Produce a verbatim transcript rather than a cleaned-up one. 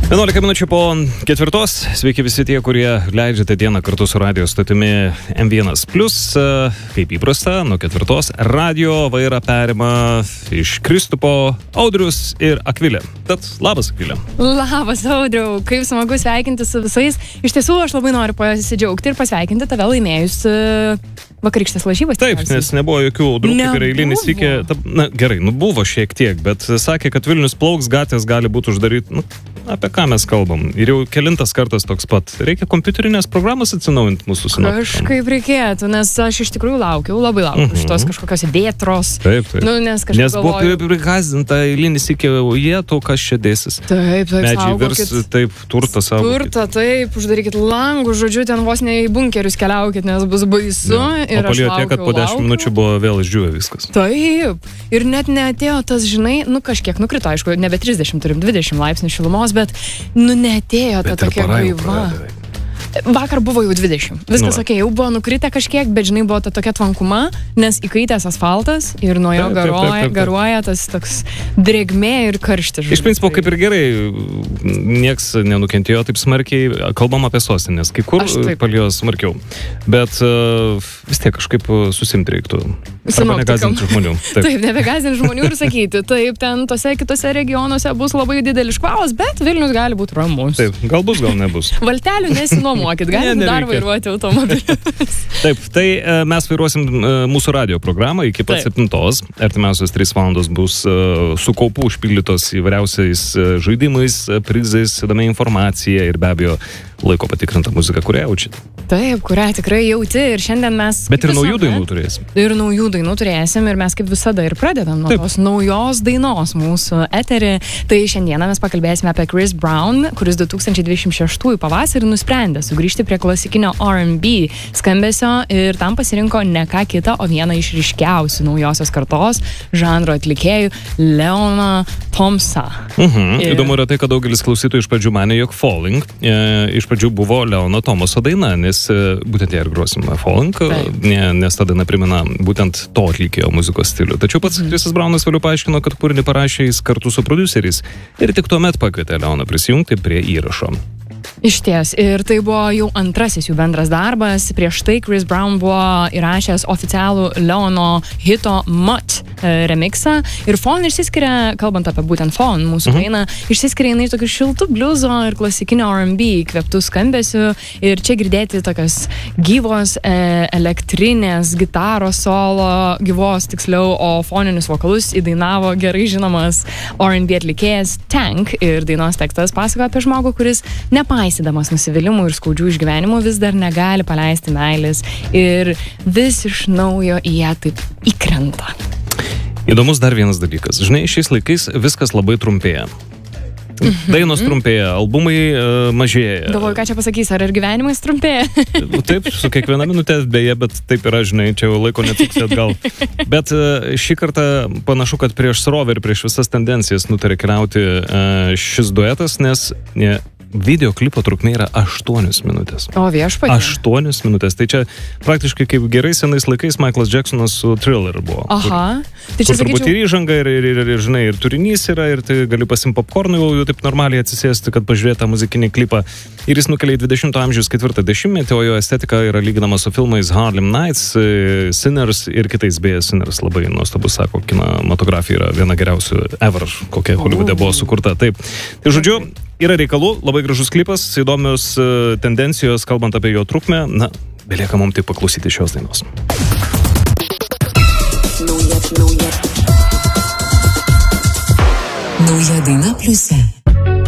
vienuolika minučių po ketvirtos. Sveiki visi tie, kurie leidžiate dieną kartu su radio stotimi M vienas plus. Kaip įprasta, nuo ketvirtos radio vairą perima iš Kristupo Audrius ir Akvilė. Tad labas, Akvilė. Labas, Audriau. Kaip smagu sveikinti su visais. Iš tiesų, aš labai noriu pasidžiaugti ir pasveikinti tave laimėjus vakarykštės lažybas. Taip, nes nebuvo jokių audrų, kaip ir eilinis iki... Na, gerai, nu buvo šiek tiek, bet sakė, kad Vilnius plauks, gatvės gali būti uždaryti. Nu, apie ką mes kalbam? Ir jau kelintas kartas toks pat. Reikia kompiuterinės programas atsinaujinti mūsų sinoptikam. Kažkaip reikėtų, nes aš iš tikrųjų laukiau, labai laukiau mhm. šitos kažkokios vėtros. Taip, taip. Nu, nes kažkaip nes buvo galvoju... prikazdinta eilinis iki jėtų, kas čia dėsis. Taip, taip, medžiai virs, taip, turtą savo. Turtą, taip, uždarykit langų, žodžiu, ten vos ne į bunkerius keliaukit, nes bus baisu. Ja. Ir o palijo tiek, kad po dešimt minučių buvo vėl išdžiūvę viskas. Taip. Ir net neatėjo tas, žinai, nu kažkiek nukrito, aišku, nebe trisdešimt, turim dvidešimt laipsnių šilumos, bet nu neatėjo ta tokia gaiva. Vakar buvo jau dvidešimt. Viskas nu, okay, jau buvo nukritę kažkiek, bet žinai, buvo ta tokia tvankuma, nes įkaitęs asfaltas ir nuo jo taip, garuoja, taip, taip, taip. garuoja tas toks drėgmė ir karštis. Iš principo, kaip ir gerai, nieks nenukentėjo taip smarkiai, kalbam apie sostinės, kai kur palijo smarkiau. Bet uh, vis tiek kažkaip susimti reiktų. Arba negazinti žmonių. Taip, taip nebegazinti žmonių ir sakyti, taip, ten tose kitose regionuose bus labai didelis škvalas, bet Vilnius gali būti ramus. Taip, gal bus, gal nebus. Valtelių nesinuomokit, galim dar vairuoti automobilius. Taip, tai uh, mes vairuosim uh, mūsų radio programą iki pat septintos. Artimiausios trys valandos bus uh, su kaupu užpildytos įvairiausiais uh, žaidimais, uh, prizais, įdomia informacija ir be abejo laiko patikrinta muzika, kurią jaučiat. Taip, kurią tikrai jauti ir šiandien mes... Bet ir naujų dainų turėsim. Ir naujų dainų turėsim ir mes kaip visada ir pradedam nuo Taip. tos naujos dainos mūsų eterį. Tai šiandieną mes pakalbėsime apie Chris Brown, kuris du tūkstančiai dvidešimt šeštųjų pavasarį nusprendė sugrįžti prie klasikinio R and B skambesio ir tam pasirinko ne ką kitą, o vieną iš ryškiausių naujosios kartos žanro atlikėjų Leoną Thompsą. Mhm. Ir... Įdomu yra tai, kad daugelis klausytojų iš pradžių manė, jog Falling e, iš pradžių buvo Leono Thomaso daina, nes būtent ją ir grosime Falling, nes ta daina primena būtent to atlikėjo muzikos stilių. Tačiau pats mm. Chrisas Brownas vėliau paaiškino, kad kūrinį parašė jis kartu su prodiuseriais ir tik tuomet pakvietė Leoną prisijungti prie įrašo. Išties, ir tai buvo jau antrasis jų bendras darbas. Prieš tai Chris Brown buvo įrašęs oficialų Leono hito Mutt remixą. Ir Falling išsiskiria, kalbant apie būtent Falling, mūsų uh-huh. dainą, išsiskiria jinai tokiu šiltu bliuzo ir klasikinio R and B kveptų skambesiu. Ir čia girdėti tokios gyvos e, elektrinės gitaros solo, gyvos tiksliau, o foninius vokalus įdainavo gerai žinomas R and B atlikėjas Tank. Ir dainos tekstas pasakoja apie žmogų, kuris nepaisydamas nusivylimų ir skaudžių išgyvenimų vis dar negali paleisti meilės ir vis iš naujo į ją taip įkrenta. Įdomus dar vienas dalykas. Žinai, šiais laikais viskas labai trumpėja. Dainos trumpėja, albumai uh, mažėja. Galvoju, ką čia pasakys, ar ir gyvenimais trumpėja? Taip, su kiekviena minutė beje, bet taip yra, žinai, čia jau laiko netsuksi atgal. Bet uh, šį kartą panašu, kad prieš srovę ir prieš visas tendencijas nutarė keliauti uh, šis duetas, nes ne, video klipo trukmė yra aštuonios minutės. O viešpatie. Aštuonios minutės. Tai čia praktiškai kaip gerai senais laikais Michaelas Jacksonas su Thriller buvo. Aha. Kur, tai čia kur turbūt sakyčiau... ir įžanga, ir, ir, ir, ir, žinai, ir turinys yra, ir tai gali pasimti popkornų, jau, jau taip normaliai atsisėsti, kad pažiūrėti tą muzikinį klipą. Ir jis nukelia į dvidešimto amžiaus ketvirtą dešimtmetį, o jo estetika yra lyginama su filmais Harlem Nights, Sinners ir kitais. Beje, Sinners labai nuostabus, sako, kinematografija yra viena geriausių ever, kokia Holivude buvo sukurta. Taip. Tai žodžiu, yra reikalų, labai gražus klipas, įdomios uh, tendencijos, kalbant apie jo trukmę. Na, belieka mums taip paklausyti šios dainos. Nauja, nauja. Nauja daina pliuse.